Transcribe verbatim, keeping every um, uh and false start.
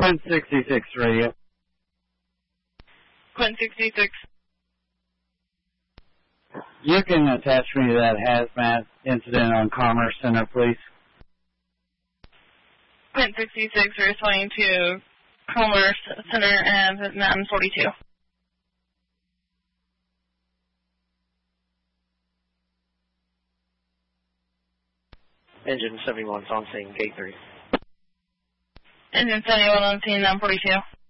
Quint sixty-six radio. Quint sixty-six. You can attach me to that hazmat incident on Commerce Center, please. Quint sixty-six, we're responding to Commerce Center and Mountain forty-two. Engine seventy-one on scene, gate three. Engine seventy-one on scene, Mountain forty-two.